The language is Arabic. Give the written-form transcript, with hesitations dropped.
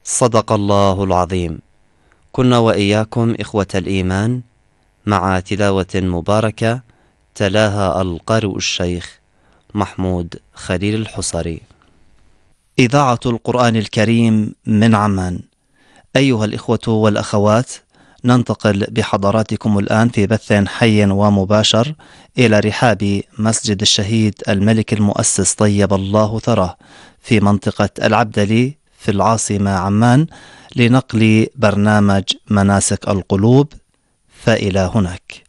صدق الله العظيم. كنا وإياكم إخوة الإيمان مع تلاوة مباركة تلاها القارئ الشيخ محمود خليل الحصري. إذاعة القرآن الكريم من عمان. أيها الإخوة والأخوات، ننتقل بحضراتكم الآن في بث حي ومباشر إلى رحاب مسجد الشهيد الملك المؤسس طيب الله ثراه في منطقة العبدلي في العاصمة عمان لنقل برنامج مناسك القلوب، فإلى هناك.